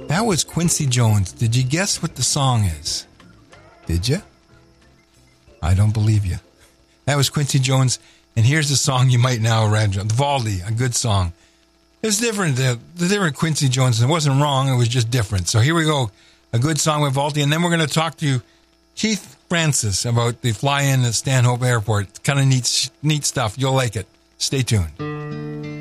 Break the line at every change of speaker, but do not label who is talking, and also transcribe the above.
That was Quincy Jones. Did you guess what the song is? Did you? I don't believe you. That was Quincy Jones, and here's the song you might now imagine. Vivaldi, a good song. It's different. The different Quincy Jones. It wasn't wrong. It was just different. So here we go. A good song with Vivaldi, and then we're going to talk to Keith Francis about the fly-in at Stanhope Airport. It's kind of neat stuff. You'll like it. Stay tuned.